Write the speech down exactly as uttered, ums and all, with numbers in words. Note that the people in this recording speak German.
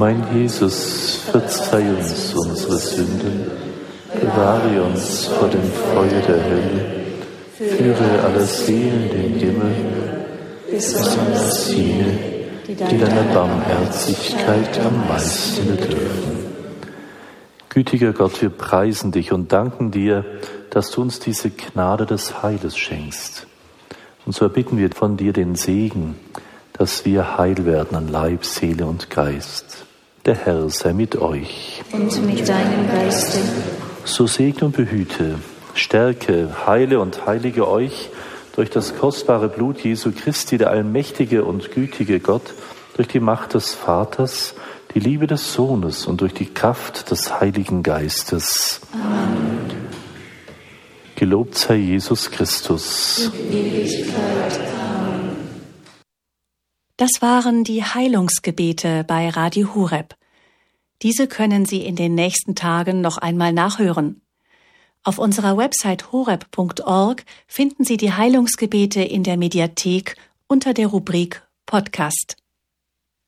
Mein Jesus, verzeih uns unsere Sünden, bewahre uns vor dem Feuer der Hölle, führe alle Seelen in den Himmel, besonders jene, die deiner Barmherzigkeit am meisten bedürfen. Gütiger Gott, wir preisen dich und danken dir, dass du uns diese Gnade des Heiles schenkst. Und so erbitten wir von dir den Segen, dass wir heil werden an Leib, Seele und Geist. Der Herr sei mit euch. Und mit deinem Geiste. So segne und behüte, stärke, heile und heilige euch durch das kostbare Blut Jesu Christi, der allmächtige und gütige Gott, durch die Macht des Vaters, die Liebe des Sohnes und durch die Kraft des Heiligen Geistes. Amen. Gelobt sei Jesus Christus. In Ewigkeit. Amen. Das waren die Heilungsgebete bei Radio Horeb. Diese können Sie in den nächsten Tagen noch einmal nachhören. Auf unserer Website horeb punkt org finden Sie die Heilungsgebete in der Mediathek unter der Rubrik Podcast.